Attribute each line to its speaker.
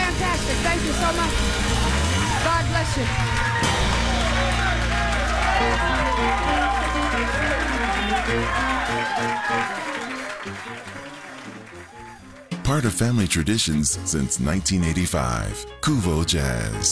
Speaker 1: fantastic. Thank you so much. God bless you.
Speaker 2: Part of family traditions since 1985. Kuvo Jazz.